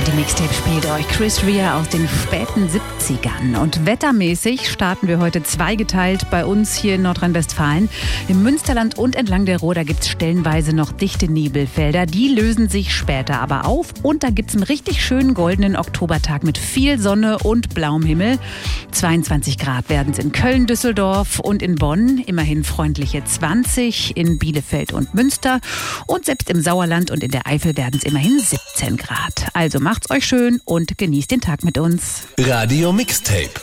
Radio-Mixtape spielt euch Chris Rea aus den späten 70ern. Und wettermäßig starten wir heute zweigeteilt bei uns hier in Nordrhein-Westfalen. Im Münsterland und entlang der Ruhr, da gibt es stellenweise noch dichte Nebelfelder. Die lösen sich später aber auf. Und da gibt es einen richtig schönen goldenen Oktobertag mit viel Sonne und blauem Himmel. 22 Grad werden es in Köln, Düsseldorf und in Bonn. Immerhin freundliche 20 in Bielefeld und Münster. Und selbst im Sauerland und in der Eifel werden es immerhin 17 Grad. Also macht's euch schön und genießt den Tag mit uns. Radio Mixtape.